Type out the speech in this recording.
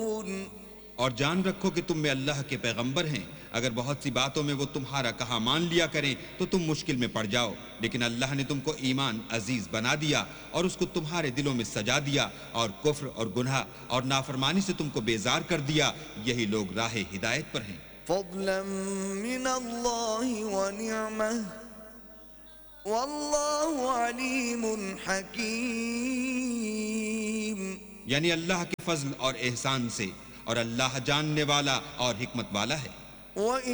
और जान रखो कि तुम में अल्लाह के पैगंबर हैं। अगर बहुत सी बातों में वो तुम्हारा कहा मान लिया करें तो तुम मुश्किल में पड़ जाओ, लेकिन अल्लाह ने तुमको ईमान अजीज बना दिया और उसको तुम्हारे दिलों में सजा दिया और कुफ्र और गुनाह और नाफरमानी से तुमको बेजार कर दिया। यही लोग राह हिदायत पर हैं। फज़लन मिनल्लाहि व निअमह वल्लाहु अलीमुन हकीम। यानी अल्लाह के फजल और एहसान से, और अल्लाह जानने वाला और हिकमत वाला है।